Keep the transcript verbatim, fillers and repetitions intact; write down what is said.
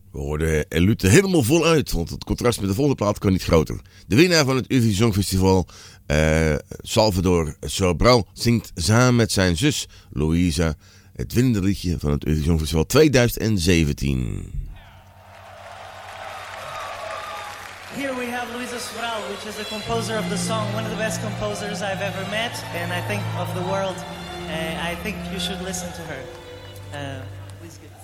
We hoorden Elute helemaal voluit, want het contrast met de volgende plaat kan niet groter. De winnaar van het Eurovisie Songfestival, uh, Salvador Sobral, zingt samen met zijn zus Louisa het winnende liedje van het Eurovisie Songfestival twintig zeventien. Here we have Luisa Sobral, which is the composer of the song, one of the best composers I've ever met, and I think of the world. Uh, I think you should listen to her. Uh, please get